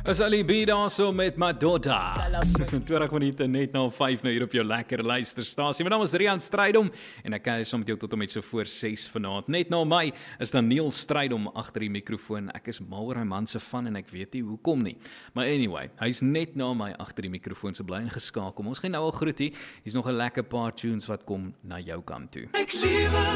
Is Ali B daar so met Madonna. 20 minute net na 5 nou hier op jou lekker luisterstasie. My naam is Rian Strydom en ek kuier saam met jou tot en met so voor 6 vanaand. Net na my is Daniel Strydom agter die mikrofoon. Ek is mal oor hy man se van en ek weet nie hoekom nie. Maar anyway, hy's net na my agter die mikrofoon, so bly ingeskakel. Ons gaan nou al groetie. Hier's nog 'n lekker paar tunes wat kom na jou kant toe. Ek lewe